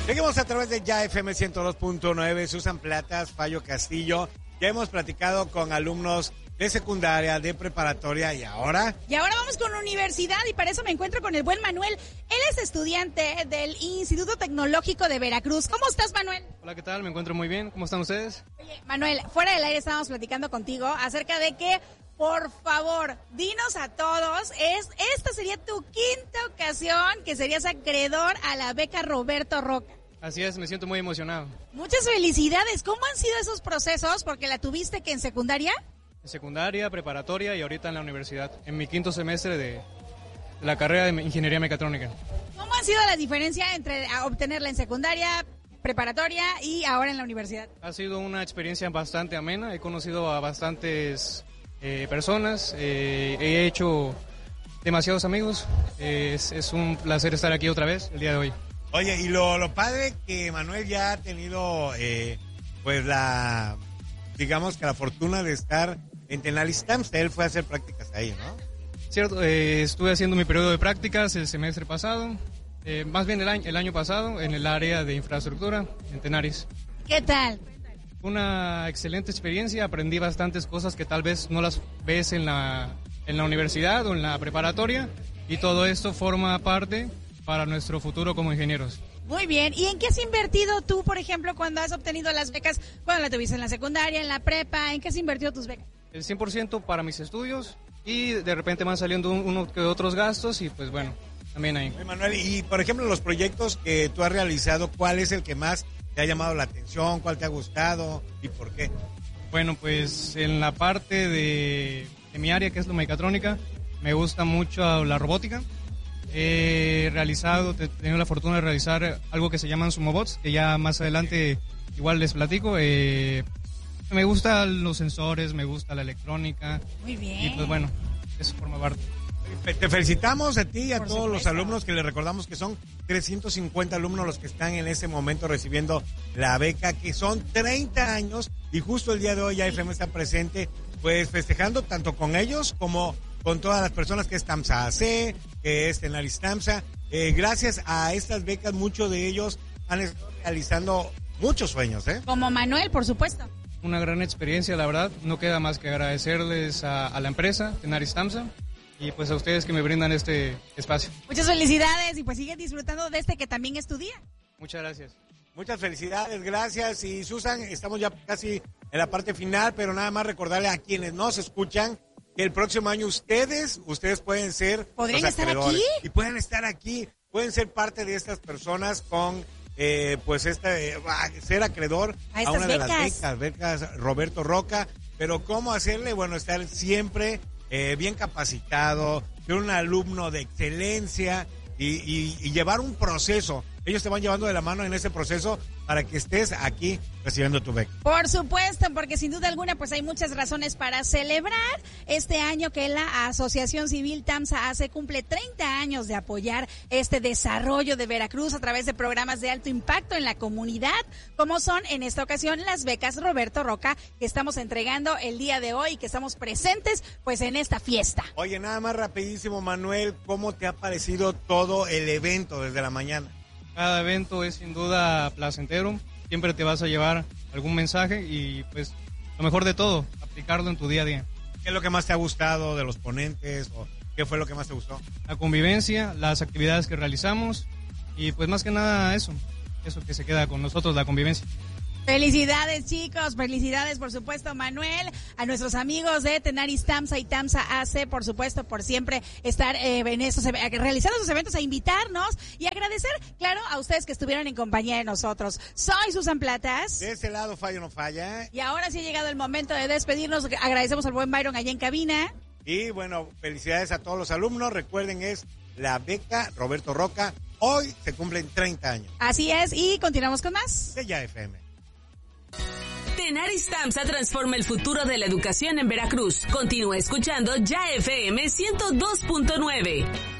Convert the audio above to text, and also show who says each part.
Speaker 1: Seguimos a través de Ya FM 102.9, Susan Platas, Fallo Castillo. Ya hemos platicado con alumnos de secundaria, de preparatoria y ahora
Speaker 2: vamos con universidad y para eso me encuentro con el buen Manuel. Él es estudiante del Instituto Tecnológico de Veracruz. ¿Cómo estás, Manuel?
Speaker 3: Hola, ¿qué tal? Me encuentro muy bien. ¿Cómo están ustedes?
Speaker 2: Oye, Manuel, fuera del aire estábamos platicando contigo acerca de que, por favor, dinos a todos, esta sería tu quinta ocasión que serías acreedor a la beca Roberto Roca.
Speaker 3: Así es, me siento muy emocionado.
Speaker 2: Muchas felicidades. ¿Cómo han sido esos procesos? Porque la tuviste que en secundaria.
Speaker 3: En secundaria, preparatoria y ahorita en la universidad, en mi quinto semestre de la carrera de Ingeniería Mecatrónica.
Speaker 2: ¿Cómo ha sido la diferencia entre obtenerla en secundaria, preparatoria y ahora en la universidad?
Speaker 3: Ha sido una experiencia bastante amena, he conocido a bastantes personas, he hecho demasiados amigos, es un placer estar aquí otra vez el día de hoy.
Speaker 1: Oye, y lo padre que Manuel ya ha tenido, pues digamos que la fortuna de estar en Tenaris TAMSA. Él fue a hacer prácticas ahí, ¿no?
Speaker 3: Cierto, estuve haciendo mi periodo de prácticas el semestre pasado, más bien el año pasado, en el área de infraestructura en Tenaris.
Speaker 2: ¿Qué tal?
Speaker 3: Una excelente experiencia, aprendí bastantes cosas que tal vez no las ves en la universidad o en la preparatoria, y todo esto forma parte para nuestro futuro como ingenieros.
Speaker 2: Muy bien. ¿Y en qué has invertido tú, por ejemplo, cuando has obtenido las becas? Cuando la tuviste en la secundaria, en la prepa, ¿en qué has invertido tus becas?
Speaker 3: El 100% para mis estudios y de repente van saliendo uno que otros gastos y pues bueno, también ahí.
Speaker 1: Oye, Manuel, y por ejemplo los proyectos que tú has realizado, ¿cuál es el que más te ha llamado la atención? ¿Cuál te ha gustado y por qué?
Speaker 3: Bueno, pues en la parte de mi área, que es la mecatrónica, me gusta mucho la robótica. He tenido la fortuna de realizar algo que se llaman sumobots, que ya más adelante igual les platico. Me gustan los sensores, me gusta la electrónica.
Speaker 2: Muy bien.
Speaker 3: Y pues bueno, eso forma parte.
Speaker 1: Te felicitamos a ti y a
Speaker 2: Por
Speaker 1: todos
Speaker 2: supuesto.
Speaker 1: los alumnos, que les recordamos que son 350 alumnos los que están en ese momento recibiendo la beca, que son 30 años, y justo el día de hoy ya FM está presente, pues festejando tanto con ellos como con todas las personas, que es TAMSA AC, que es Tenaris TAMSA. Gracias a estas becas, muchos de ellos han estado realizando muchos sueños, ¿eh?
Speaker 2: Como Manuel, por supuesto.
Speaker 3: Una gran experiencia, la verdad. No queda más que agradecerles a la empresa, Tenaris TAMSA, y pues a ustedes que me brindan este espacio.
Speaker 2: Muchas felicidades y pues sigue disfrutando de este que también es tu día.
Speaker 3: Muchas gracias.
Speaker 1: Muchas felicidades, gracias. Y Susan, estamos ya casi en la parte final, pero nada más recordarle a quienes nos escuchan que el próximo año ustedes pueden ser
Speaker 2: ¿Podrían
Speaker 1: los
Speaker 2: estar
Speaker 1: acreedores.
Speaker 2: aquí?
Speaker 1: Y pueden estar aquí, pueden ser parte de estas personas con ser acreedor
Speaker 2: A
Speaker 1: a
Speaker 2: estas
Speaker 1: una de
Speaker 2: becas.
Speaker 1: las becas Roberto Roca. Pero ¿cómo hacerle? Bueno, estar siempre bien capacitado, ser un alumno de excelencia y llevar un proceso. Ellos te van llevando de la mano en ese proceso para que estés aquí recibiendo tu beca.
Speaker 2: Por supuesto, porque sin duda alguna pues hay muchas razones para celebrar este año que la Asociación Civil TAMSA AC cumple 30 años de apoyar este desarrollo de Veracruz a través de programas de alto impacto en la comunidad, como son en esta ocasión las becas Roberto Roca, que estamos entregando el día de hoy y que estamos presentes pues en esta fiesta.
Speaker 1: Oye, nada más rapidísimo, Manuel, ¿cómo te ha parecido todo el evento desde la mañana?
Speaker 3: Cada evento es sin duda placentero, siempre te vas a llevar algún mensaje y pues lo mejor de todo, aplicarlo en tu día a día.
Speaker 1: ¿Qué es lo que más te ha gustado de los ponentes o qué fue lo que más te gustó?
Speaker 3: La convivencia, las actividades que realizamos y pues más que nada eso que se queda con nosotros, la convivencia.
Speaker 2: Felicidades, chicos, felicidades, por supuesto, Manuel, a nuestros amigos de Tenaris TAMSA y TAMSA AC, por supuesto, por siempre estar realizando esos eventos, a invitarnos y agradecer, claro, a ustedes que estuvieron en compañía de nosotros. Soy Susan Platas.
Speaker 1: De ese lado, fallo no falla.
Speaker 2: Y ahora sí ha llegado el momento de despedirnos. Agradecemos al buen Byron allá en cabina.
Speaker 1: Y bueno, felicidades a todos los alumnos. Recuerden, es la beca Roberto Roca. Hoy se cumplen 30 años.
Speaker 2: Así es, y continuamos con más.
Speaker 1: De Ya FM.
Speaker 4: Tenaris TAMSA transforma el futuro de la educación en Veracruz. Continúa escuchando Ya FM 102.9.